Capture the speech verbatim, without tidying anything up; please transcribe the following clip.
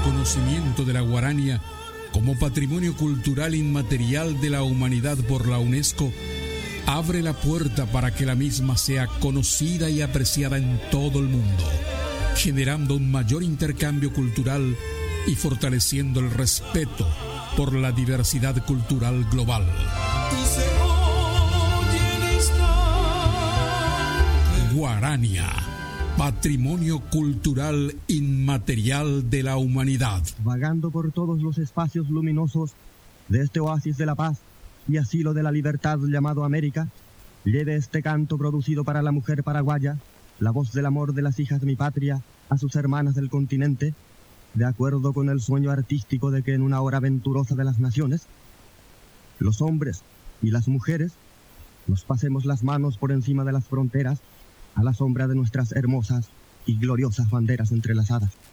reconocimiento de la guarania como Patrimonio Cultural Inmaterial de la Humanidad por la UNESCO abre la puerta para que la misma sea conocida y apreciada en todo el mundo, generando un mayor intercambio cultural y fortaleciendo el respeto por la diversidad cultural global. Guarania, Patrimonio Cultural Inmaterial de la Humanidad. Vagando por todos los espacios luminosos de este oasis de la paz y asilo de la libertad llamado América, lleve este canto producido para la mujer paraguaya, la voz del amor de las hijas de mi patria, a sus hermanas del continente, de acuerdo con el sueño artístico de que en una hora venturosa de las naciones, los hombres y las mujeres nos pasemos las manos por encima de las fronteras a la sombra de nuestras hermosas y gloriosas banderas entrelazadas.